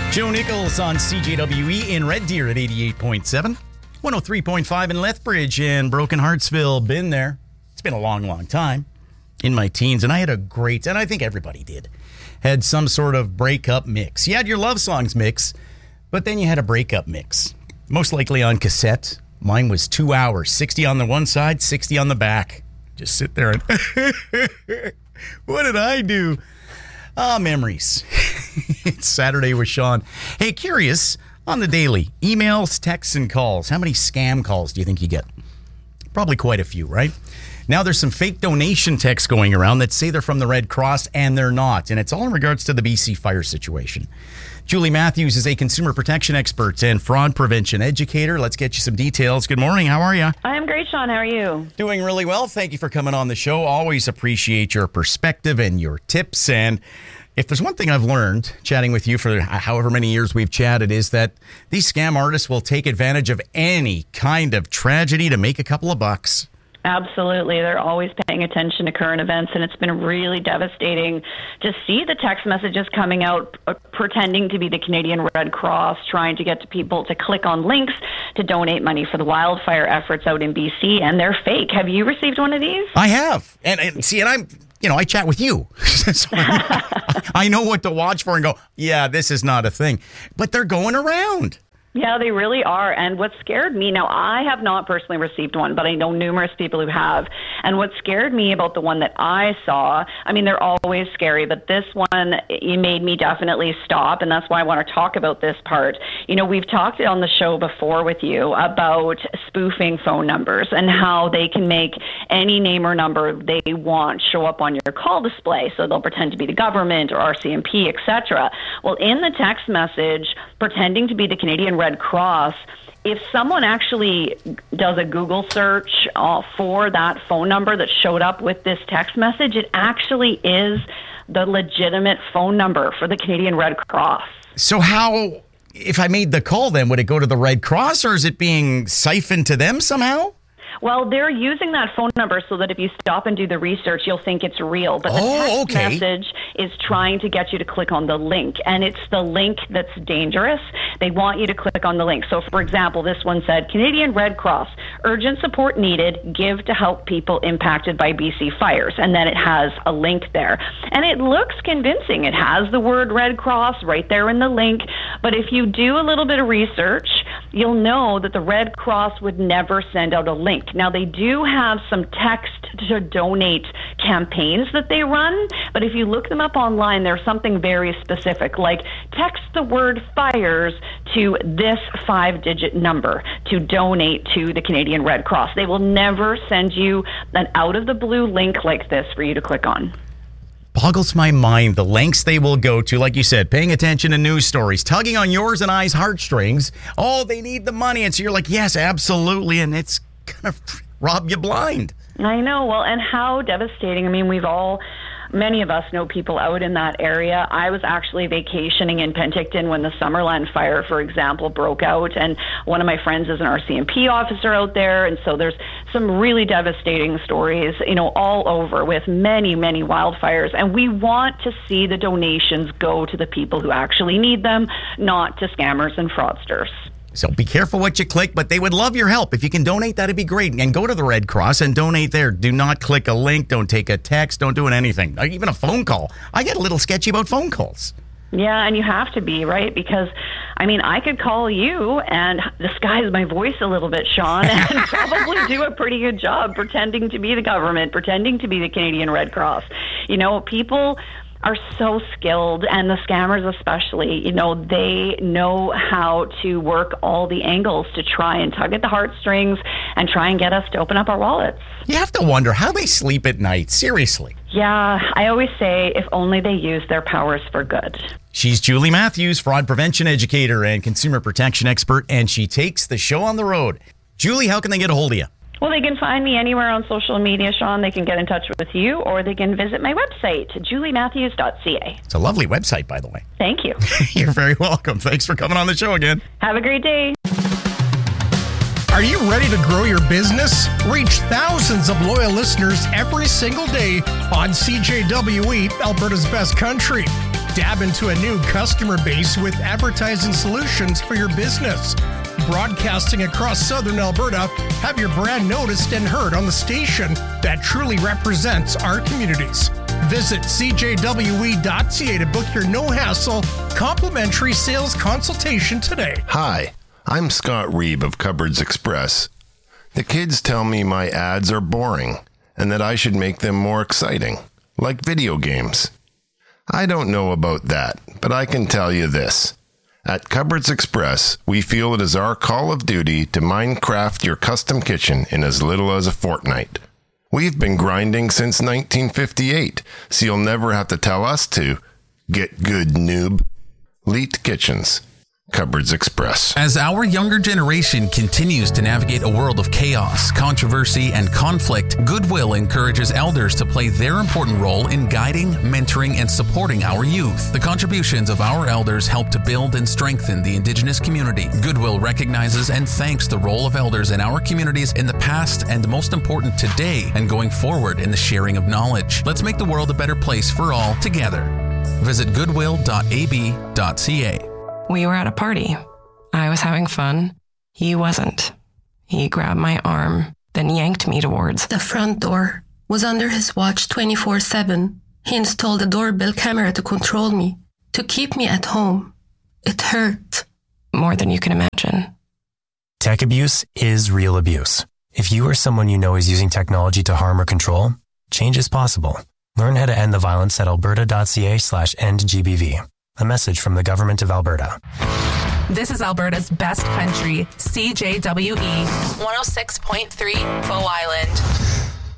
Joe Nichols on CJWE in Red Deer at 88.7, 103.5 in Lethbridge and Broken Heartsville. Been there. It's been a long, long time in my teens, and I had a great, and I think everybody did, had some sort of breakup mix. You had your love songs mix, but then you had a breakup mix, most likely on cassette. Mine was 2 hours, 60 on the one side, 60 on the back. Just sit there and, what did I do? Memories. It's Saturday with Sean. Hey, curious, on the daily, emails, texts, and calls, how many scam calls do you think you get? Probably quite a few, right? Now there's some fake donation texts going around that say they're from the Red Cross, and they're not. And it's all in regards to the BC fire situation. Julie Matthews is a consumer protection expert and fraud prevention educator. Let's get you some details. Good morning. How are you? I'm great, Sean. How are you? Doing really well. Thank you for coming on the show. Always appreciate your perspective and your tips. And if there's one thing I've learned chatting with you for however many years we've chatted, is that these scam artists will take advantage of any kind of tragedy to make a couple of bucks. Absolutely. They're always paying attention to current events, and it's been really devastating to see the text messages coming out pretending to be the Canadian Red Cross, trying to get to people to click on links to donate money for the wildfire efforts out in BC, and they're fake. Have you received one of these? I have. And see, and I'm, I chat with you. So I know what to watch for and go, yeah, this is not a thing. But they're going around. Yeah, they really are. And what scared me, now I have not personally received one, but I know numerous people who have. And what scared me about the one that I saw, I mean, they're always scary, but this one, it made me definitely stop. And that's why I want to talk about this part. We've talked on the show before with you about spoofing phone numbers and how they can make any name or number they want show up on your call display. So they'll pretend to be the government or RCMP, etc. Well, in the text message, pretending to be the Canadian Red Cross, if someone actually does a Google search for that phone number that showed up with this text message, it actually is the legitimate phone number for the Canadian Red Cross. So how, if I made the call then, would it go to the Red Cross, or is it being siphoned to them somehow? Well, they're using that phone number so that if you stop and do the research, you'll think it's real. But the text message is trying to get you to click on the link, and it's the link that's dangerous. They want you to click on the link. So, for example, this one said, Canadian Red Cross, urgent support needed, give to help people impacted by BC fires. And then it has a link there. And it looks convincing. It has the word Red Cross right there in the link. But if you do a little bit of research, you'll know that the Red Cross would never send out a link. Now, they do have some text to donate campaigns that they run, but if you look them up online, there's something very specific, like text the word fires to this 5-digit number to donate to the Canadian Red Cross. They will never send you an out-of-the-blue link like this for you to click on. Boggles my mind the lengths they will go to, like you said, paying attention to news stories, tugging on yours and I's heartstrings. Oh, they need the money. And so you're like, yes, absolutely. And it's going to rob you blind. I know. Well, and how devastating. I mean, many of us know people out in that area. I was actually vacationing in Penticton when the Summerland fire, for example, broke out. And one of my friends is an RCMP officer out there. And so there's some really devastating stories, all over with many, many wildfires. And we want to see the donations go to the people who actually need them, not to scammers and fraudsters. So be careful what you click, but they would love your help. If you can donate, that'd be great. And go to the Red Cross and donate there. Do not click a link. Don't take a text. Don't do anything. Even a phone call. I get a little sketchy about phone calls. Yeah, and you have to be, right? Because, I could call you and disguise my voice a little bit, Sean, and probably do a pretty good job pretending to be the government, pretending to be the Canadian Red Cross. People are so skilled, and the scammers especially, they know how to work all the angles to try and tug at the heartstrings and try and get us to open up our wallets. You have to wonder how they sleep at night, seriously. Yeah, I always say if only they use their powers for good. She's Julie Matthews, fraud prevention educator and consumer protection expert, and she takes the show on the road. Julie, how can they get a hold of you? Well, they can find me anywhere on social media, Sean. They can get in touch with you, or they can visit my website, juliematthews.ca. It's a lovely website, by the way. Thank you. You're very welcome. Thanks for coming on the show again. Have a great day. Are you ready to grow your business? Reach thousands of loyal listeners every single day on CJWE, Alberta's best country. Dab into a new customer base with advertising solutions for your business. Broadcasting across southern Alberta, have your brand noticed and heard on the station that truly represents our communities. Visit cjwe.ca to book your no-hassle, complimentary sales consultation today. Hi, I'm Scott Reeb of Cupboards Express. The kids tell me my ads are boring and that I should make them more exciting, like video games. I don't know about that, but I can tell you this. At Cupboards Express, we feel it is our call of duty to Minecraft your custom kitchen in as little as a fortnight. We've been grinding since 1958, so you'll never have to tell us to. Get good, noob. Leet Kitchens. Cupboards Express. As our younger generation continues to navigate a world of chaos, controversy, and conflict, Goodwill encourages elders to play their important role in guiding, mentoring, and supporting our youth. The contributions of our elders help to build and strengthen the Indigenous community. Goodwill recognizes and thanks the role of elders in our communities in the past and, most important, today and going forward in the sharing of knowledge. Let's make the world a better place for all together. Visit goodwill.ab.ca. We were at a party. I was having fun. He wasn't. He grabbed my arm, then yanked me towards the front door. Was under his watch 24/7. He installed a doorbell camera to control me, to keep me at home. It hurt. More than you can imagine. Tech abuse is real abuse. If you or someone you know is using technology to harm or control, change is possible. Learn how to end the violence at alberta.ca/endgbv. A message from the Government of Alberta. This is Alberta's best country, CJWE 106.3 Bow Island.